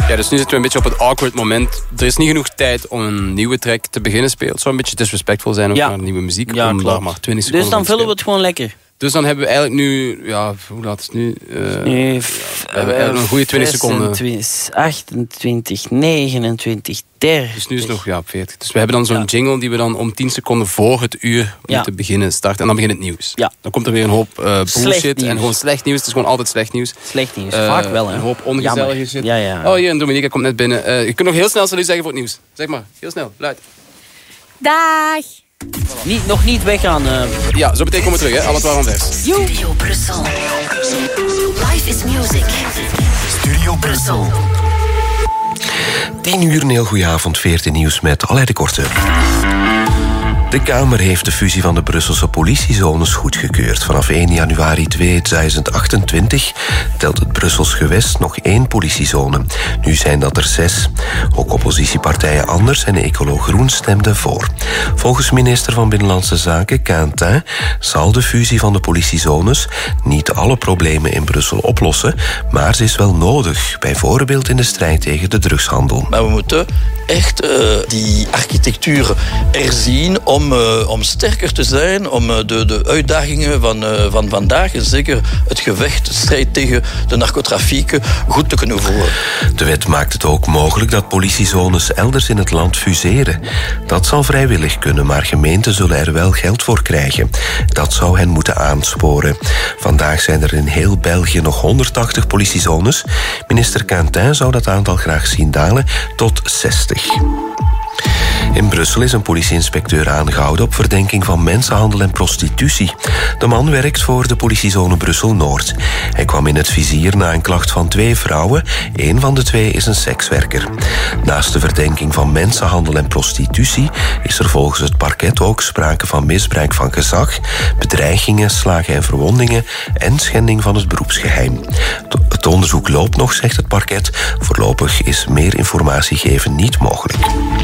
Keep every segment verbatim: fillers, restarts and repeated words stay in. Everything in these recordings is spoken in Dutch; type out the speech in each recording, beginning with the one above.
Ja, dus nu zitten we een beetje op het awkward moment. Er is niet genoeg tijd om een nieuwe track te beginnen spelen. Het zou een beetje disrespectvol zijn ook ja. naar nieuwe muziek. Ja, om klopt. daar maar twintig seconden Dus dan te vullen we spelen. het gewoon lekker. Dus dan hebben we eigenlijk nu... Ja, hoe laat is het nu? Uh, Nu, ja, we hebben eigenlijk een goede twintig seconden. zesentwintig, achtentwintig, negenentwintig, dertig. Dus nu is het nog ja, op veertig. Dus we hebben dan zo'n ja. jingle die we dan om tien seconden voor het uur ja. moeten beginnen starten. En dan begint het nieuws. Ja. Dan komt er weer een hoop uh, bullshit en gewoon slecht nieuws. Het is gewoon altijd slecht nieuws. Slecht nieuws, uh, vaak wel. Hè. Een hoop ongezellige shit. Ja, ja. Oh, hier, en Dominique komt net binnen. Uh, je kunt nog heel snel salut zeggen voor het nieuws. Zeg maar, heel snel, luid. Dag. Niet, nog niet weggaan. Uh... Ja, zo meteen komen we terug, hè. Alles waarom vers. Studio Brussel. Life is music. Studio Brussel. tien uur, een heel goede avond. veertien nieuws met Aleid de Korte. De Kamer heeft de fusie van de Brusselse politiezones goedgekeurd. Vanaf één januari tweeduizend achtentwintig telt het Brussels gewest nog één politiezone. Nu zijn dat er zes. Ook oppositiepartijen Anders en Ecolo Groen stemden voor. Volgens minister van Binnenlandse Zaken, Quentin, zal de fusie van de politiezones niet alle problemen in Brussel oplossen, maar ze is wel nodig, bijvoorbeeld in de strijd tegen de drugshandel. Maar we moeten echt uh, die architectuur erzien om, uh, om sterker te zijn, om uh, de, de uitdagingen van, uh, van vandaag en zeker het gevecht, de strijd tegen de narcotrafieken goed te kunnen voeren. De wet maakt het ook mogelijk dat politiezones elders in het land fuseren. Dat zal vrijwillig kunnen, maar gemeenten zullen er wel geld voor krijgen. Dat zou hen moeten aansporen. Vandaag zijn er in heel België nog honderdtachtig politiezones. Minister Quentin zou dat aantal graag zien dalen tot zestig. In Brussel is een politieinspecteur aangehouden op verdenking van mensenhandel en prostitutie. De man werkt voor de politiezone Brussel-Noord. Hij kwam in het vizier na een klacht van twee vrouwen. Eén van de twee is een sekswerker. Naast de verdenking van mensenhandel en prostitutie is er volgens het parket ook sprake van misbruik van gezag, bedreigingen, slagen en verwondingen en schending van het beroepsgeheim. Het onderzoek loopt nog, zegt het parket. Voorlopig is meer informatie geven niet mogelijk.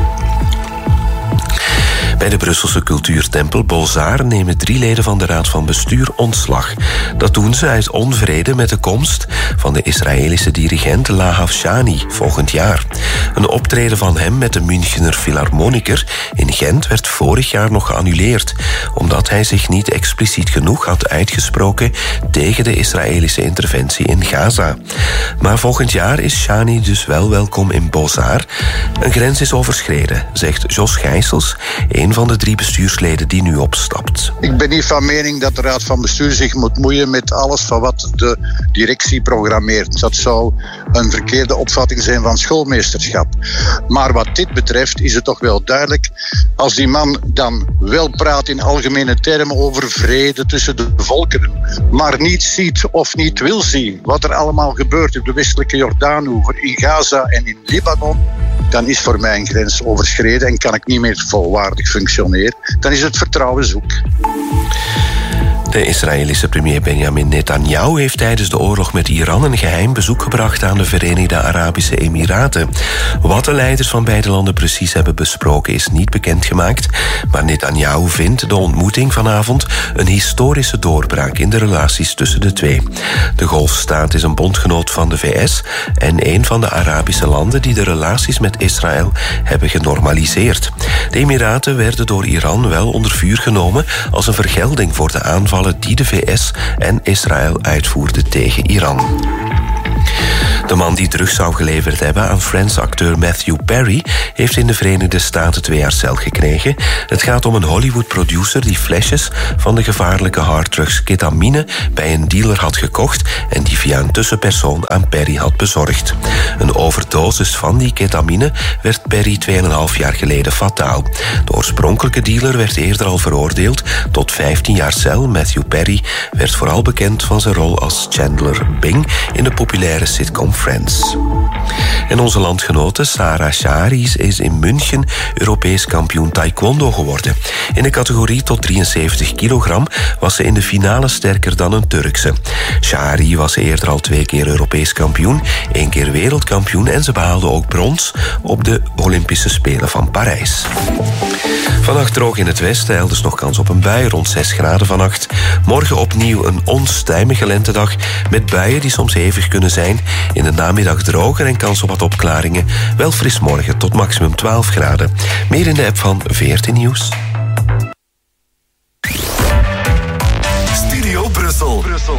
Bij de Brusselse cultuurtempel Beaux-Arts nemen drie leden van de raad van bestuur ontslag. Dat doen ze uit onvrede met de komst van de Israëlische dirigent Lahav Shani volgend jaar. Een optreden van hem met de Münchener Philharmoniker in Gent werd vorig jaar nog geannuleerd, omdat hij zich niet expliciet genoeg had uitgesproken tegen de Israëlische interventie in Gaza. Maar volgend jaar is Shani dus wel welkom in Beaux-Arts. Een grens is overschreden, zegt Jos Gijsels, een van de drie bestuursleden die nu opstapt. Ik ben niet van mening dat de Raad van Bestuur zich moet moeien met alles van wat de directie programmeert. Dat zou een verkeerde opvatting zijn van schoolmeesterschap. Maar wat dit betreft is het toch wel duidelijk, als die man dan wel praat in algemene termen over vrede tussen de volkeren, maar niet ziet of niet wil zien wat er allemaal gebeurt op de westelijke Jordaanoever, in Gaza en in Libanon, dan is voor mij een grens overschreden en kan ik niet meer volwaardig functioneren. Dan is het vertrouwen zoek. De Israëlische premier Benjamin Netanyahu heeft tijdens de oorlog met Iran een geheim bezoek gebracht aan de Verenigde Arabische Emiraten. Wat de leiders van beide landen precies hebben besproken is niet bekendgemaakt, maar Netanyahu vindt de ontmoeting vanavond een historische doorbraak in de relaties tussen de twee. De Golfstaat is een bondgenoot van de V S en een van de Arabische landen die de relaties met Israël hebben genormaliseerd. De Emiraten werden door Iran wel onder vuur genomen als een vergelding voor de aanvallen die de V S en Israël uitvoerden tegen Iran. De man die drugs zou geleverd hebben aan Friends-acteur Matthew Perry heeft in de Verenigde Staten twee jaar cel gekregen. Het gaat om een Hollywood-producer die flesjes van de gevaarlijke harddrugs ketamine bij een dealer had gekocht en die via een tussenpersoon aan Perry had bezorgd. Een overdosis van die ketamine werd Perry tweeënhalf jaar geleden fataal. De oorspronkelijke dealer werd eerder al veroordeeld tot vijftien jaar cel. Matthew Perry werd vooral bekend van zijn rol als Chandler Bing in de populaire sitcom Friends. En onze landgenote Sarah Shahri is in München Europees kampioen taekwondo geworden. In de categorie tot drieënzeventig kilogram was ze in de finale sterker dan een Turkse. Shahri was eerder al twee keer Europees kampioen, één keer wereldkampioen en ze behaalde ook brons op de Olympische Spelen van Parijs. Vannacht droog in het westen, elders nog kans op een bui, rond zes graden vannacht. Morgen opnieuw een onstuimige lentedag met buien die soms hevig kunnen zijn. In de namiddag droger en kans op wat opklaringen. Wel fris morgen tot maximum twaalf graden. Meer in de app van V R T Nieuws. Studio Brussel. Brussel.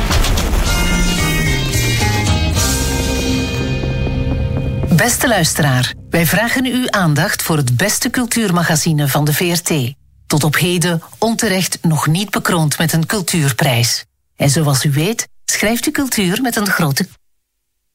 Beste luisteraar, wij vragen u uw aandacht voor het beste cultuurmagazine van de V R T. Tot op heden onterecht nog niet bekroond met een cultuurprijs. En zoals u weet, schrijft u cultuur met een grote K.